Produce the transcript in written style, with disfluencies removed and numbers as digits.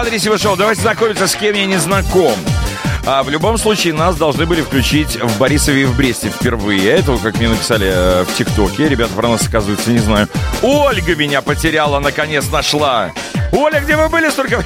Андрей Сивашов. Давайте знакомиться, с кем я не знаком. В любом случае, нас должны были включить в Борисове и в Бресте впервые. Это, как мне написали в ТикТоке. Ребята про нас, оказывается, не знаю. Ольга меня потеряла, наконец нашла. Оля, где вы были столько?